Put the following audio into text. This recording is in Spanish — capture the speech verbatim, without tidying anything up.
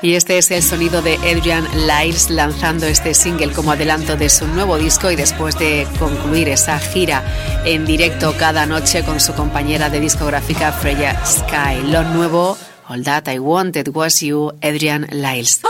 Y este es el sonido de Adrian Lyles lanzando este single como adelanto de su nuevo disco y después de concluir esa gira en directo cada noche con su compañera de discográfica Freya Sky. Lo nuevo, All That I Wanted Was You, Adrian Lyles.